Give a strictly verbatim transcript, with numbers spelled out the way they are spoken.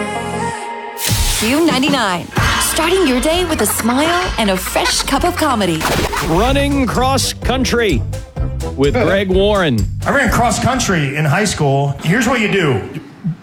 Q ninety-nine. Starting your day with a smile and a fresh cup of comedy. Running cross country with Greg Warren. I ran cross country in high school. Here's what you do.